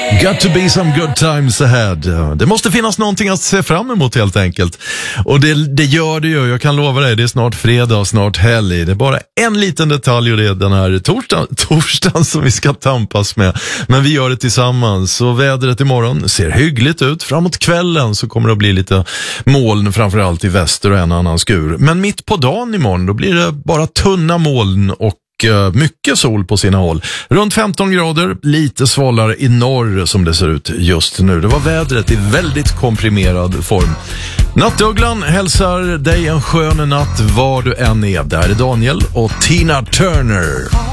Got to be some good times ahead. Det måste finnas någonting att se fram emot helt enkelt. Och det gör det ju. Jag kan lova dig, det är snart fredag och snart helg. Det är bara en liten detalj och det är den här torsdagen som vi ska tampas med. Men vi gör det tillsammans. Så vädret imorgon ser hyggligt ut. Framåt kvällen så kommer det att bli lite moln, framförallt i väster och en annan skur. Men mitt på dagen imorgon då blir det bara tunna moln och mycket sol på sina håll. Runt 15 grader, lite svalare i norr som det ser ut just nu. Det var vädret i väldigt komprimerad form. Nattugglan hälsar dig en skön natt var du än är. Där är Daniel och Tina Turner.